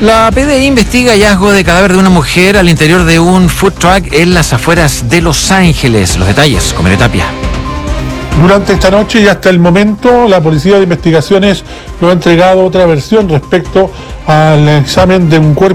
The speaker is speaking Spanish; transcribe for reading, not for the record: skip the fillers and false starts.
La PDI investiga hallazgo de cadáver de una mujer al interior de un food truck en las afueras de Los Ángeles. Los detalles con Mario Tapia. Durante esta noche y hasta el momento, la Policía de Investigaciones nos ha entregado otra versión respecto al examen de un cuerpo